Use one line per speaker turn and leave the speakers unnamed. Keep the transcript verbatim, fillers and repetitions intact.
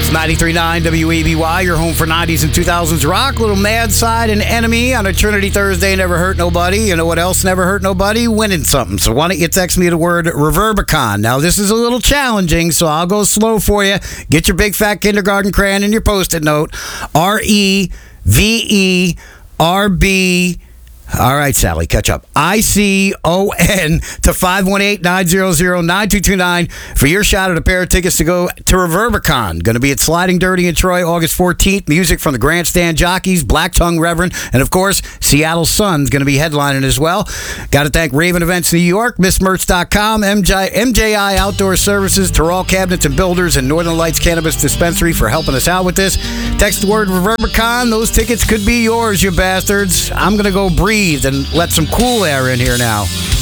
ninety-three point nine W A B Y, your home for nineties and two thousands rock. Little Mad Side and Enemy on a Trinity Thursday never hurt nobody. You know what else never hurt nobody? Winning something. So why don't you text me the word Reverbicon. Now, this is a little challenging, so I'll go slow for you. Get your big fat kindergarten crayon and your Post-it note. R E V E R B. All right, Sally, catch up. I C O N to five one eight, nine zero zero, nine two two nine for your shot at a pair of tickets to go to Reverbicon. Going to be at Sliding Dirty in Troy, August fourteenth. Music from the Grandstand Jockeys, Black Tongue Reverend, and, of course, Seattle Sun's going to be headlining as well. Got to thank Raven Events New York, Miss Merch dot com, M J, M J I Outdoor Services, Terrell Cabinets and Builders, and Northern Lights Cannabis Dispensary for helping us out with this. Text the word Reverbicon. Those tickets could be yours, you bastards. I'm going to go breathe and let some cool air in here now.